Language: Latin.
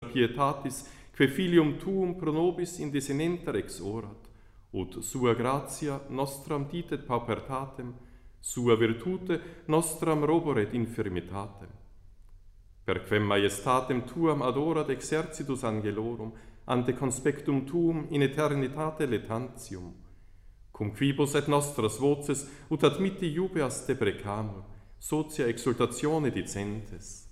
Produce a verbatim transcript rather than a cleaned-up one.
pietatis, que filium tuum pro nobis in desinenter exorat, ut sua gratia nostram ditet paupertatem, sua virtute nostram roboret infirmitatem. Perquem majestatem tuam adorat exercitus angelorum, ante conspectum tuum in eternitate letantium, cum quibus et nostras voces ut admitti jubeas deprecamur, socia exultatione dicentes.